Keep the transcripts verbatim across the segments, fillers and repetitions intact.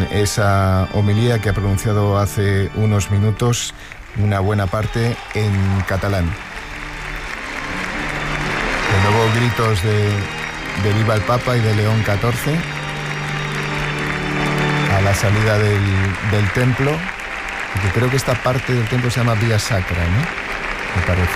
en esa homilía que ha pronunciado hace unos minutos, una buena parte en catalán. De nuevo gritos de, de Viva el Papa y de León catorce a la salida del, del templo, que creo que esta parte del templo se llama Vía Sacra, ¿no? Me parece.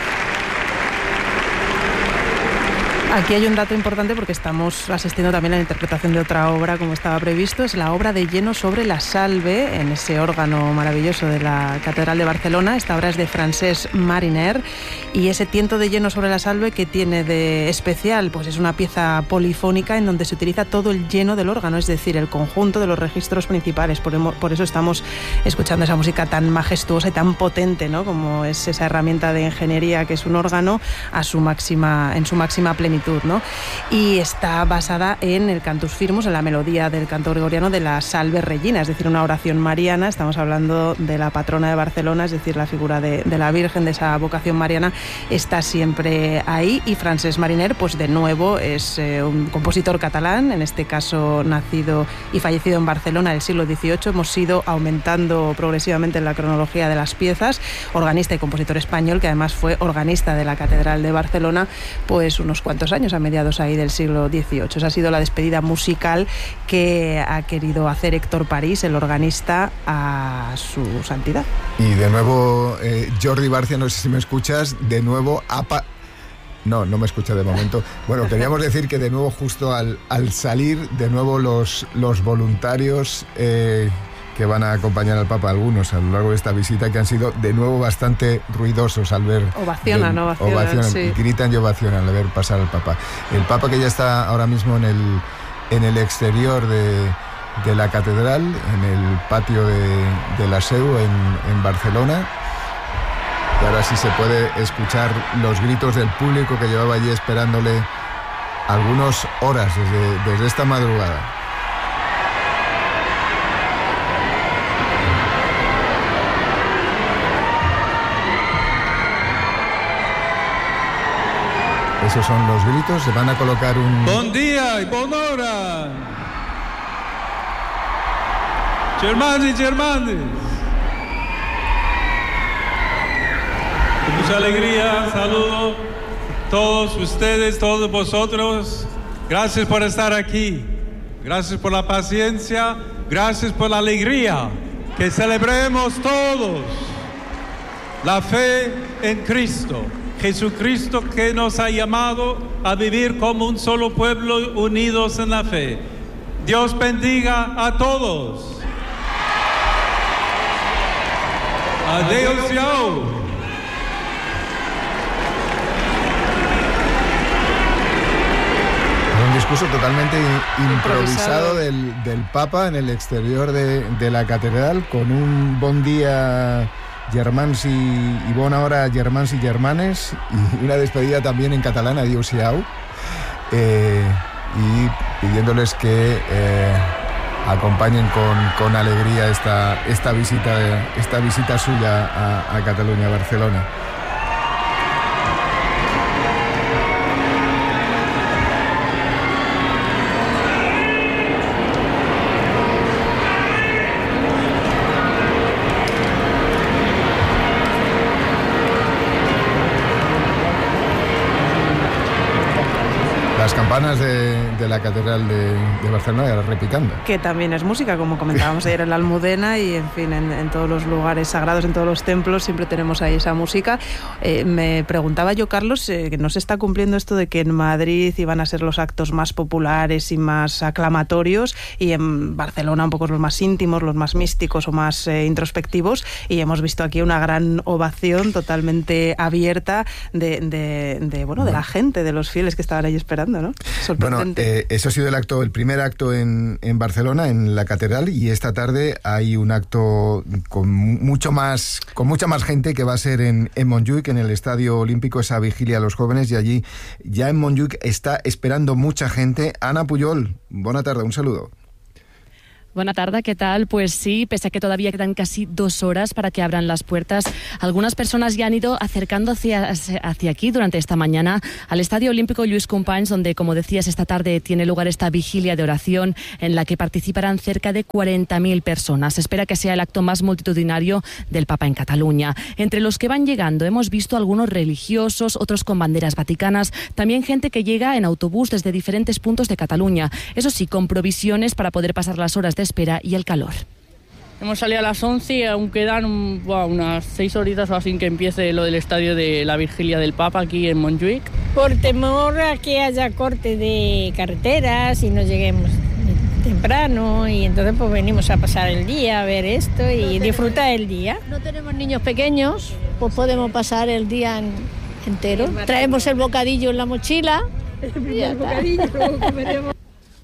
Aquí hay un dato importante porque estamos asistiendo también a la interpretación de otra obra como estaba previsto. Es la obra de Lleno sobre la Salve, en ese órgano maravilloso de la Catedral de Barcelona. Esta obra es de Francesc Mariner y ese tiento de Lleno sobre la Salve, que tiene de especial, pues es una pieza polifónica en donde se utiliza todo el lleno del órgano, es decir, el conjunto de los registros principales. Por, por eso estamos escuchando esa música tan majestuosa y tan potente, ¿no? Como es esa herramienta de ingeniería que es un órgano a su máxima, en su máxima plenitud, ¿no? Y está basada en el Cantus Firmus, en la melodía del canto gregoriano de la Salve Regina, es decir, una oración mariana. Estamos hablando de la patrona de Barcelona, es decir, la figura de, de la Virgen, de esa vocación mariana, está siempre ahí. Y Francesc Mariner, pues de nuevo, es eh, un compositor catalán, en este caso nacido y fallecido en Barcelona en el siglo dieciocho. Hemos ido aumentando progresivamente en la cronología de las piezas. Organista y compositor español, que además fue organista de la Catedral de Barcelona, pues unos cuantos años, a mediados ahí del siglo dieciocho. Esa ha sido la despedida musical que ha querido hacer Héctor París, el organista, a su santidad. Y de nuevo, eh, Jordi Barcia, no sé si me escuchas, de nuevo apa... No, no me escucha de momento. Bueno, queríamos decir que de nuevo, justo al, al salir, de nuevo los, los voluntarios eh, que van a acompañar al Papa, algunos a lo largo de esta visita, que han sido de nuevo bastante ruidosos al ver... Ovacionan, de, ovacionan, ovacionan sí. Gritan y ovacionan al ver pasar al Papa. El Papa, que ya está ahora mismo en el, en el exterior de, de la catedral, en el patio de, de la Seu, en, en Barcelona. Y ahora sí se puede escuchar los gritos del público que llevaba allí esperándole algunas horas desde, desde esta madrugada. Esos son los gritos, se van a colocar un... Bon dia i bona hora! Germans y germanes, con mucha alegría saludo a todos ustedes, todos vosotros. Gracias por estar aquí, gracias por la paciencia, gracias por la alegría. Que celebremos todos la fe en Cristo. Jesucristo, que nos ha llamado a vivir como un solo pueblo, unidos en la fe. Dios bendiga a todos. Adeu-siau. Un discurso totalmente improvisado del, del Papa en el exterior de, de la catedral, con un bon día... Germans y, y bona hora, germans y germanes, y una despedida también en catalán, adeu-siau, eh, y pidiéndoles que eh, acompañen con, con alegría esta, esta, visita, esta visita suya a, a Cataluña, a Barcelona. Las campanas de, de la Catedral de, de Barcelona repicando. Que también es música, como comentábamos ayer en la Almudena, y en fin, en, en todos los lugares sagrados, en todos los templos, siempre tenemos ahí esa música. Eh, me preguntaba yo, Carlos, eh, que no se está cumpliendo esto de que en Madrid iban a ser los actos más populares y más aclamatorios, y en Barcelona un poco los más íntimos, los más místicos o más eh, introspectivos, y hemos visto aquí una gran ovación totalmente abierta de, de, de, bueno, de la gente, de los fieles que estaban ahí esperando, ¿no? Bueno, eh, eso ha sido el acto, el primer acto en, en Barcelona, en la catedral, y esta tarde hay un acto con mucho más, con mucha más gente, que va a ser en, en Montjuïc, en el Estadio Olímpico, esa vigilia a los jóvenes, y allí ya en Montjuïc está esperando mucha gente. Ana Pujol, buena tarde, un saludo. Buena tarde, ¿qué tal? Pues sí, pese a que todavía quedan casi dos horas para que abran las puertas, algunas personas ya han ido acercando hacia, hacia aquí durante esta mañana al Estadio Olímpico Lluís Companys, donde, como decías, esta tarde tiene lugar esta vigilia de oración en la que participarán cerca de cuarenta mil personas. Se espera que sea el acto más multitudinario del Papa en Cataluña. Entre los que van llegando hemos visto algunos religiosos, otros con banderas vaticanas, también gente que llega en autobús desde diferentes puntos de Cataluña. Eso sí, con provisiones para poder pasar las horas de espera y el calor. Hemos salido a las once y aún quedan un, wow, unas seis horitas o así que empiece lo del estadio de la Vigilia del Papa aquí en Montjuïc. Por temor a que haya corte de carreteras y no lleguemos temprano, y entonces pues venimos a pasar el día, a ver esto y no disfrutar el día. No tenemos niños pequeños, pues podemos pasar el día en, entero. Traemos el bocadillo en la mochila. El bocadillo comeremos.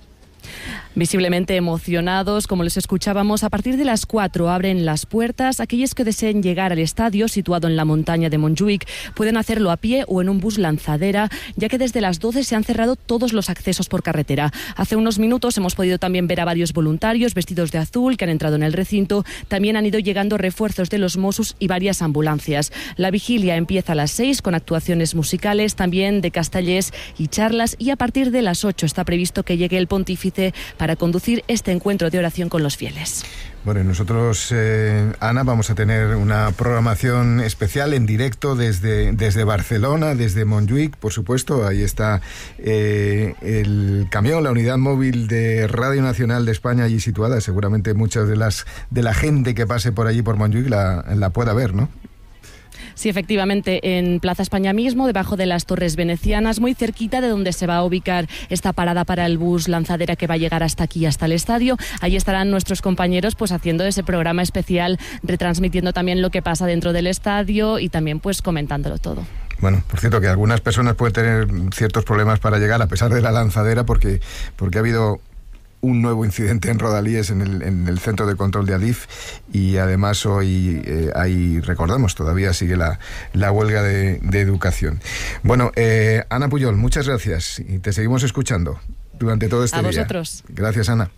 Visiblemente emocionados, como les escuchábamos, a partir de las cuatro abren las puertas. Aquellos que deseen llegar al estadio, situado en la montaña de Montjuïc, pueden hacerlo a pie o en un bus lanzadera, ya que desde las doce se han cerrado todos los accesos por carretera. Hace unos minutos hemos podido también ver a varios voluntarios vestidos de azul que han entrado en el recinto. También han ido llegando refuerzos de los Mossos y varias ambulancias. La vigilia empieza a las seis con actuaciones musicales, también de castellers y charlas, y a partir de las ocho está previsto que llegue el pontífice para para conducir este encuentro de oración con los fieles. Bueno, nosotros, eh, Ana, vamos a tener una programación especial en directo desde, desde Barcelona, desde Montjuïc, por supuesto. Ahí está eh, el camión, la unidad móvil de Radio Nacional de España allí situada. Seguramente muchas de las de la gente que pase por allí por Montjuïc la, la pueda ver, ¿no? Sí, efectivamente, en Plaza España mismo, debajo de las Torres Venecianas, muy cerquita de donde se va a ubicar esta parada para el bus lanzadera que va a llegar hasta aquí, hasta el estadio. Allí estarán nuestros compañeros pues haciendo ese programa especial, retransmitiendo también lo que pasa dentro del estadio y también pues comentándolo todo. Bueno, por cierto, que algunas personas pueden tener ciertos problemas para llegar a pesar de la lanzadera porque, porque ha habido un nuevo incidente en Rodalies, en el, en el centro de control de Adif, y además hoy eh, ahí, recordamos, todavía sigue la, la huelga de, de educación. Bueno, eh, Ana Pujol, muchas gracias y te seguimos escuchando durante todo este día. A vosotros. Gracias, Ana.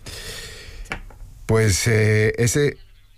Pues eh, ese...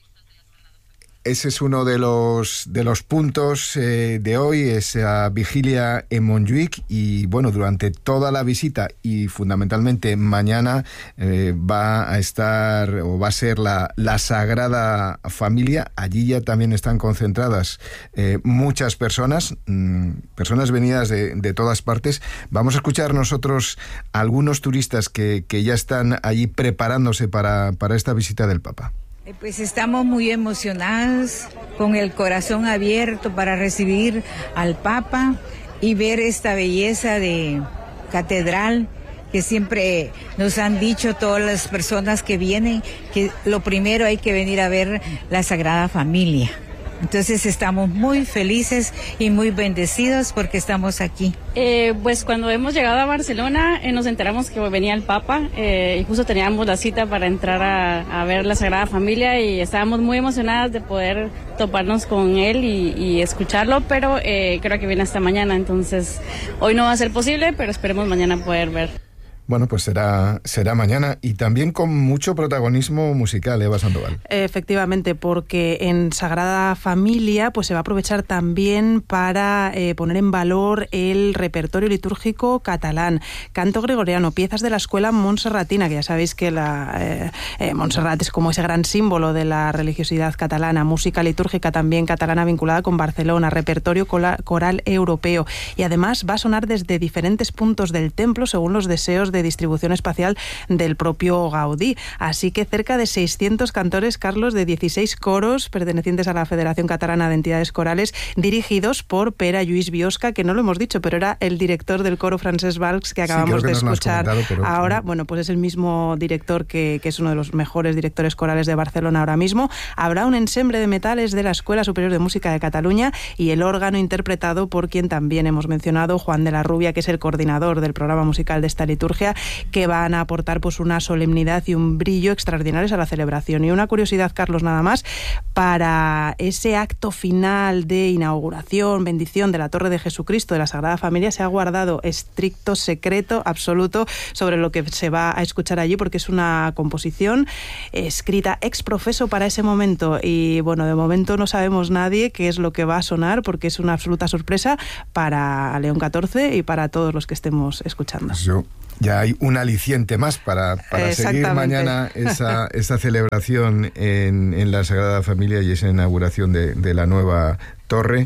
Ese es uno de los de los puntos eh, de hoy, esa vigilia en Montjuïc, y bueno, durante toda la visita y fundamentalmente mañana eh, va a estar o va a ser la, la Sagrada Familia. Allí ya también están concentradas eh, muchas personas, mmm, personas venidas de, de todas partes. Vamos a escuchar nosotros a algunos turistas que, que ya están allí preparándose para, para esta visita del Papa. Pues estamos muy emocionados, con el corazón abierto para recibir al Papa y ver esta belleza de catedral que siempre nos han dicho todas las personas que vienen, que lo primero hay que venir a ver la Sagrada Familia. Entonces estamos muy felices y muy bendecidos porque estamos aquí. Eh, pues cuando hemos llegado a Barcelona eh, nos enteramos que venía el Papa eh, y justo teníamos la cita para entrar a, a ver la Sagrada Familia y estábamos muy emocionadas de poder toparnos con él y, y escucharlo, pero eh, creo que viene hasta mañana, entonces hoy no va a ser posible, pero esperemos mañana poder ver. Bueno, pues será, será mañana y también con mucho protagonismo musical, Eva Sandoval. Efectivamente, porque en Sagrada Familia pues se va a aprovechar también para eh, poner en valor el repertorio litúrgico catalán, canto gregoriano, piezas de la escuela montserratina, que ya sabéis que la eh, eh, Montserrat es como ese gran símbolo de la religiosidad catalana, música litúrgica también catalana vinculada con Barcelona, repertorio coral europeo, y además va a sonar desde diferentes puntos del templo según los deseos de distribución espacial del propio Gaudí. Así que cerca de seiscientos cantores, Carlos, de dieciséis coros pertenecientes a la Federación Catalana de Entidades Corales, dirigidos por Pere Lluís Biosca, que no lo hemos dicho, pero era el director del coro Francesc Valls que acabamos sí, que de escuchar pero... ahora. Bueno, pues es el mismo director que, que es uno de los mejores directores corales de Barcelona ahora mismo. Habrá un ensemble de metales de la Escuela Superior de Música de Cataluña y el órgano interpretado por quien también hemos mencionado, Juan de la Rubia, que es el coordinador del programa musical de esta liturgia, liturgia que van a aportar pues una solemnidad y un brillo extraordinarios a la celebración. Y una curiosidad, Carlos, nada más, para ese acto final de inauguración, bendición de la Torre de Jesucristo de la Sagrada Familia, se ha guardado estricto secreto absoluto sobre lo que se va a escuchar allí, porque es una composición escrita ex profeso para ese momento. Y bueno, de momento no sabemos nadie qué es lo que va a sonar, porque es una absoluta sorpresa para León catorce y para todos los que estemos escuchando. Yo, ya hay un aliciente más para, para seguir mañana esa, esa celebración en, en la Sagrada Familia y esa inauguración de, de la nueva torre.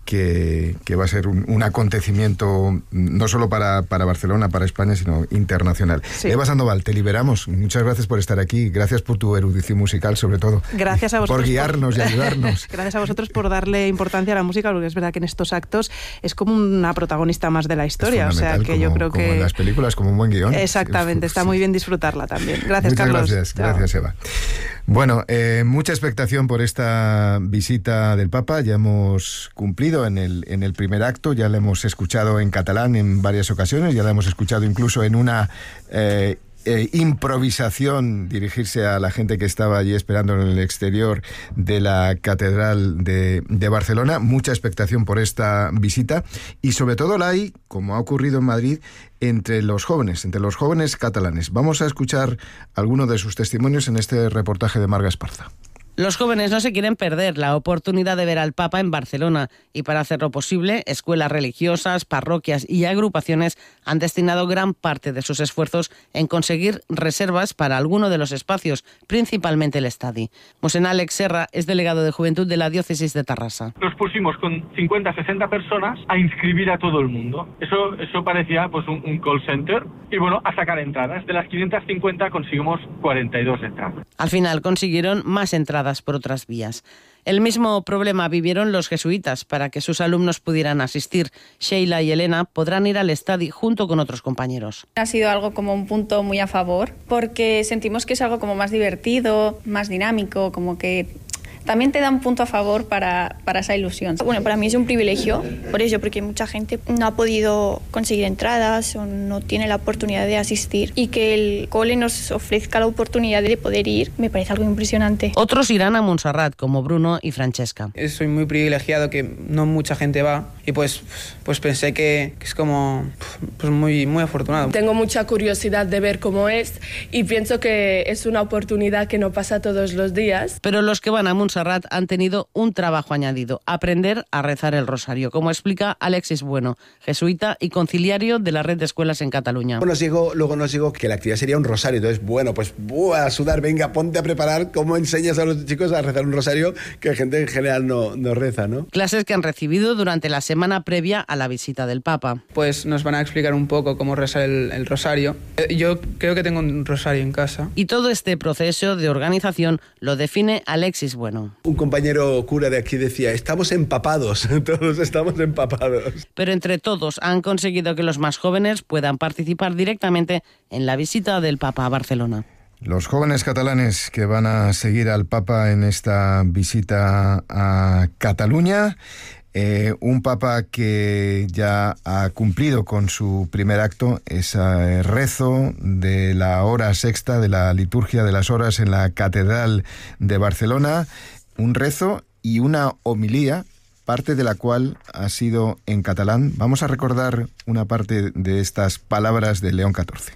Que, que va a ser un, un acontecimiento no solo para, para Barcelona, para España, sino internacional. Sí. Eva Sandoval, te liberamos. Muchas gracias por estar aquí. Gracias por tu erudición musical, sobre todo. Gracias a vosotros. Por guiarnos por... y ayudarnos. Gracias a vosotros por darle importancia a la música, porque es verdad que en estos actos es como una protagonista más de la historia. O sea, que como, yo creo como que... en las películas, como un buen guión. Exactamente, está sí. muy bien disfrutarla también. Gracias, Muchas Carlos. Gracias, Chao. gracias, Eva. Bueno, eh, mucha expectación por esta visita del Papa. Ya hemos cumplido en el, en el primer acto, ya la hemos escuchado en catalán en varias ocasiones, ya la hemos escuchado incluso en una eh, eh, improvisación dirigirse a la gente que estaba allí esperando en el exterior de la Catedral de, de Barcelona. Mucha expectación por esta visita y sobre todo la hay, como ha ocurrido en Madrid, entre los jóvenes, entre los jóvenes catalanes. Vamos a escuchar algunos de sus testimonios en este reportaje de Marga Esparza. Los jóvenes no se quieren perder la oportunidad de ver al Papa en Barcelona y para hacerlo posible, escuelas religiosas, parroquias y agrupaciones han destinado gran parte de sus esfuerzos en conseguir reservas para alguno de los espacios, principalmente el Estadi. Mosén Alex Serra es delegado de Juventud de la Diócesis de Tarrasa. Nos pusimos con cincuenta, sesenta personas a inscribir a todo el mundo. Eso, eso parecía pues un, un call center y bueno, a sacar entradas. De las quinientas cincuenta conseguimos cuarenta y dos entradas. Al final consiguieron más entradas por otras vías. El mismo problema vivieron los jesuitas para que sus alumnos pudieran asistir. Sheila y Elena podrán ir al Estadi junto con otros compañeros. Ha sido algo como un punto muy a favor, porque sentimos que es algo como más divertido, más dinámico, como que también te da un punto a favor para, para esa ilusión. Bueno, para mí es un privilegio, por eso, porque mucha gente no ha podido conseguir entradas o no tiene la oportunidad de asistir, y que el cole nos ofrezca la oportunidad de poder ir, me parece algo impresionante. Otros irán a Montserrat, como Bruno y Francesca. Soy muy privilegiado, que no mucha gente va, y pues, pues pensé que, que es como pues muy, muy afortunado. Tengo mucha curiosidad de ver cómo es y pienso que es una oportunidad que no pasa todos los días. Pero los que van a Montserrat han tenido un trabajo añadido: aprender a rezar el rosario, como explica Alexis Bueno, jesuita y conciliario de la red de escuelas en Cataluña. Nos llegó, luego nos llegó que la actividad sería un rosario, entonces bueno, pues buah, a sudar, venga, ponte a preparar cómo enseñas a los chicos a rezar un rosario que la gente en general no, no reza, ¿no? Clases que han recibido durante la semana previa a la visita del Papa. Pues nos van a explicar un poco cómo rezar el, el rosario. Yo creo que tengo un rosario en casa. Y todo este proceso de organización lo define Alexis Bueno. Un compañero cura de aquí decía, estamos empapados, todos estamos empapados. Pero entre todos han conseguido que los más jóvenes puedan participar directamente en la visita del Papa a Barcelona. Los jóvenes catalanes que van a seguir al Papa en esta visita a Cataluña, eh, un Papa que ya ha cumplido con su primer acto, ese rezo de la hora sexta, de la liturgia de las horas en la Catedral de Barcelona, un rezo y una homilía, parte de la cual ha sido en catalán. Vamos a recordar una parte de estas palabras de León catorce.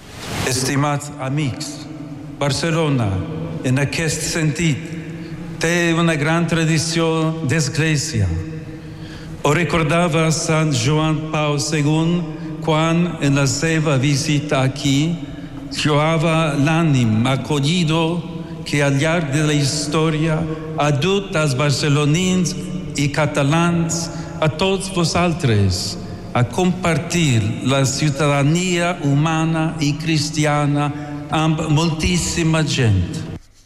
Estimats amics, Barcelona, en aquest sentit, té una gran tradició d'església. Ho recordava Sant Joan Pau segon quan, en la seva visita aquí, trobava l'ànim acollido que al llarg de la història ha dut als barcelonins i catalans, a tots vosaltres, a compartir la ciutadania humana i cristiana amb moltíssima gent.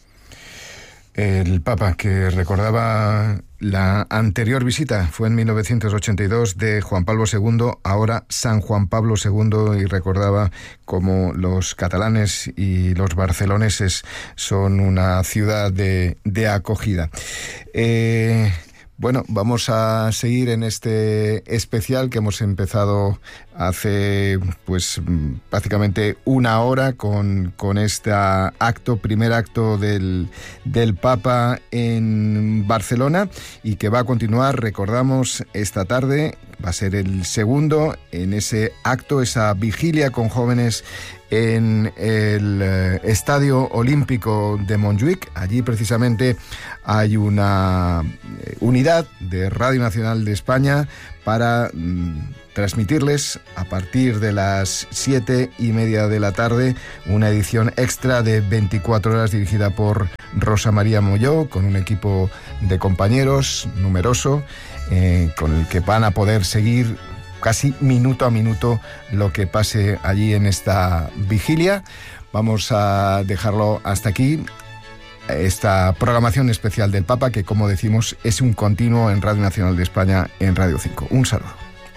El Papa, que recordaba la anterior visita, fue en mil novecientos ochenta y dos de Juan Pablo segundo, ahora San Juan Pablo segundo, y recordaba cómo los catalanes y los barceloneses son una ciudad de, de acogida. Eh... Bueno, vamos a seguir en este especial que hemos empezado hace pues prácticamente una hora con, con este acto, primer acto del, del Papa en Barcelona, y que va a continuar, recordamos, esta tarde. Va a ser el segundo en ese acto, esa vigilia con jóvenes en el eh, Estadio Olímpico de Montjuic. Allí precisamente hay una eh, unidad de Radio Nacional de España para mm, transmitirles a partir de las siete y media de la tarde una edición extra de veinticuatro horas dirigida por Rosa María Molló, con un equipo de compañeros numeroso, eh, con el que van a poder seguir casi minuto a minuto lo que pase allí en esta vigilia. Vamos a dejarlo hasta aquí, esta programación especial del Papa, que, como decimos, es un continuo en Radio Nacional de España, en Radio cinco. Un saludo.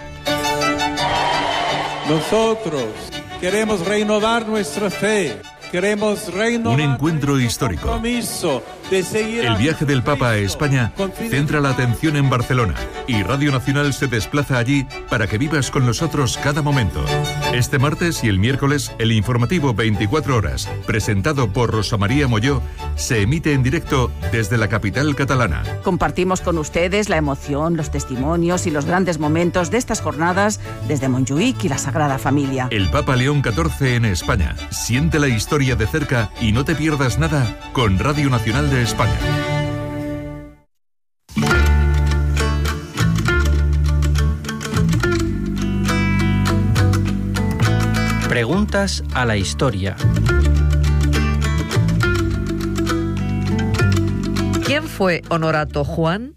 Nosotros queremos renovar nuestra fe. Queremos renovar un encuentro histórico. Compromiso de seguir. El viaje del Papa a España centra la atención en Barcelona, y Radio Nacional se desplaza allí para que vivas con nosotros cada momento. Este martes y el miércoles, el informativo veinticuatro horas, presentado por Rosa María Molló, se emite en directo desde la capital catalana. Compartimos con ustedes la emoción, los testimonios y los grandes momentos de estas jornadas desde Montjuic y la Sagrada Familia. El Papa León catorce en España. Siente la historia de cerca y no te pierdas nada con Radio Nacional de España. Preguntas a la historia. ¿Quién fue Honorato Juan?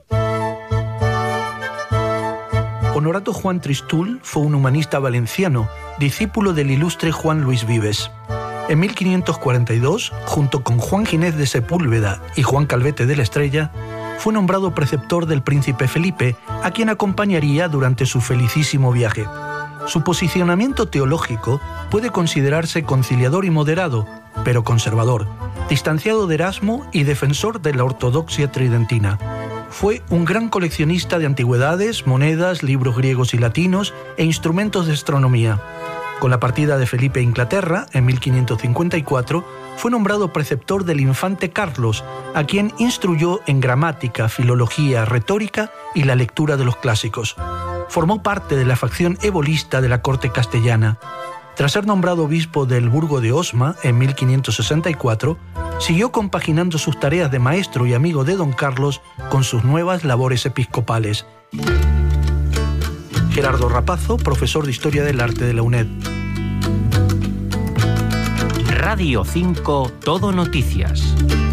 Honorato Juan Tristul fue un humanista valenciano, discípulo del ilustre Juan Luis Vives. En mil quinientos cuarenta y dos, junto con Juan Ginés de Sepúlveda y Juan Calvete de la Estrella, fue nombrado preceptor del príncipe Felipe, a quien acompañaría durante su felicísimo viaje. Su posicionamiento teológico puede considerarse conciliador y moderado, pero conservador, distanciado de Erasmo y defensor de la ortodoxia tridentina. Fue un gran coleccionista de antigüedades, monedas, libros griegos y latinos e instrumentos de astronomía. Con la partida de Felipe a Inglaterra, en mil quinientos cincuenta y cuatro, fue nombrado preceptor del infante Carlos, a quien instruyó en gramática, filología, retórica y la lectura de los clásicos. Formó parte de la facción ebolista de la corte castellana. Tras ser nombrado obispo del Burgo de Osma en mil quinientos sesenta y cuatro, siguió compaginando sus tareas de maestro y amigo de don Carlos con sus nuevas labores episcopales. Gerardo Rapazo, profesor de Historia del Arte de la UNED. Radio cinco, Todo Noticias.